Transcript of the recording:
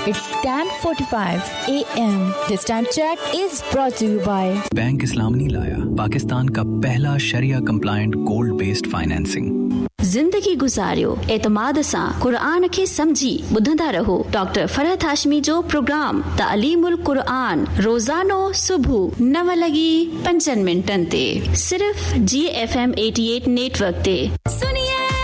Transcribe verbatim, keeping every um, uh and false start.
It's ten forty-five A M. This time check is brought to you by bank इस्लाम नहीं लाया, पाकिस्तान का पहला शरिया compliant gold based financing. जिंदगी गुजारियो एतमाद सां कुरान खे समझी ॿुधंदा रहो। डॉक्टर फरहत हाशमी जो प्रोग्राम तालीमुल कुरान रोज़ानो सुबह नव लगी पंजनि मिंटनि ते सिर्फ़ जी एफ एम अठासी नेटवर्क ते।